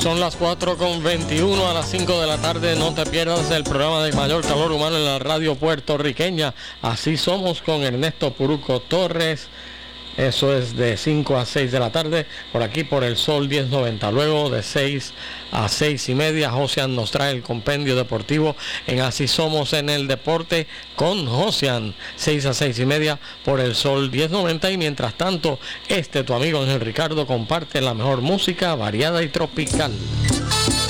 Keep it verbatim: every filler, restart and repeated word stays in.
Son las cuatro con veintiuno, a las cinco de la tarde. No te pierdas el programa de mayor calor humano en la radio puertorriqueña. Así somos con Ernesto Puruco Torres. Eso es de cinco a seis de la tarde, por aquí por el Sol diez noventa. Luego de seis a seis y media, Josian nos trae el compendio deportivo en Así Somos en el Deporte con Josian, seis a seis y media por el Sol diez noventa. Y mientras tanto, este tu amigo Ángel Ricardo comparte la mejor música variada y tropical.